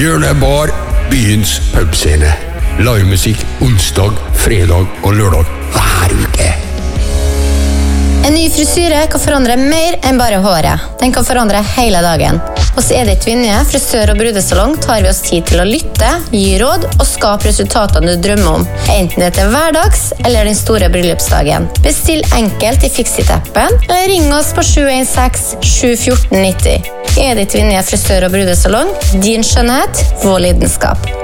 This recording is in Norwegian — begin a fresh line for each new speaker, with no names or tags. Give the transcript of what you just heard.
Hjørnebar, byens pubscene. Livemusikk onsdag, fredag og lørdag hver uke.
En ny frisyre kan forandre mer enn bare håret. Den kan forandre hele dagen. Hos Edith Vinje, frisør og brudesalong, tar vi oss tid til å lytte, gi råd og skape resultatene du drømmer om. Enten det er hverdags eller den store bryllupsdagen. Bestill enkelt i Fixit-appen, eller ring oss på 716-714-90. Edith Vinje, frisør og brudesalong. Din skjønnhet, vår lidenskap.